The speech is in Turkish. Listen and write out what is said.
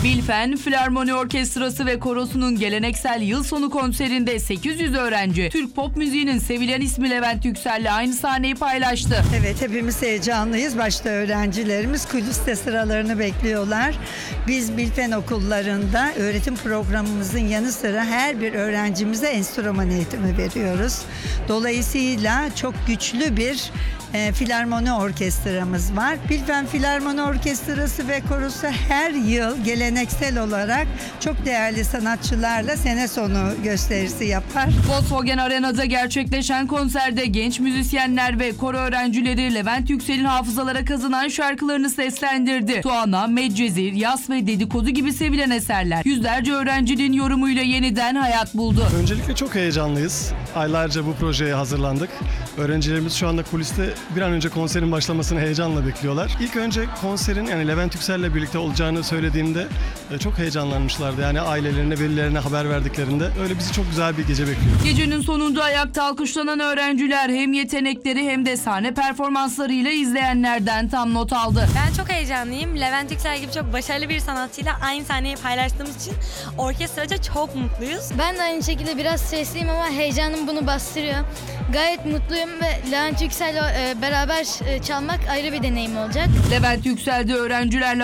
Bilfen Filarmoni Orkestrası ve Korosu'nun geleneksel yıl sonu konserinde 800 öğrenci Türk pop müziğinin sevilen ismi Levent Yüksel'le aynı sahneyi paylaştı. Evet, hepimiz heyecanlıyız. Başta öğrencilerimiz kuliste sıralarını bekliyorlar. Biz Bilfen okullarında öğretim programımızın yanı sıra her bir öğrencimize enstrüman eğitimi veriyoruz. Dolayısıyla çok güçlü bir filarmoni orkestramız var. Bilfen Filarmoni Orkestrası ve Korosu her yıl geleneksel olarak çok değerli sanatçılarla sene sonu gösterisi yapar. Volkswagen Arena'da gerçekleşen konserde genç müzisyenler ve koro öğrencileri Levent Yüksel'in hafızalara kazınan şarkılarını seslendirdi. Tuana, Medcezir, Yas ve Dedikodu gibi sevilen eserler yüzlerce öğrencinin yorumuyla yeniden hayat buldu. Öncelikle çok heyecanlıyız. Aylarca bu projeye hazırlandık. Öğrencilerimiz şu anda kuliste bir an önce konserin başlamasını heyecanla bekliyorlar. İlk önce konserin yani Levent Yüksel'le birlikte olacağını söylediğimde çok heyecanlanmışlardı. Yani ailelerine, velilerine haber verdiklerinde öyle bizi çok güzel bir gece bekliyor. Gecenin sonunda ayakta alkışlanan öğrenciler hem yetenekleri hem de sahne performanslarıyla izleyenlerden tam not aldı. Ben çok heyecanlıyım. Levent Yüksel gibi çok başarılı bir sanatçıyla aynı sahneyi paylaştığımız için orkestraca çok mutluyuz. Ben de aynı şekilde biraz stresliyim ama heyecanım bunu bastırıyor. Gayet mutluyum ve Levent Yüksel'le beraber çalmak ayrı bir deneyim olacak. Levent Yüksel'de öğrencilerle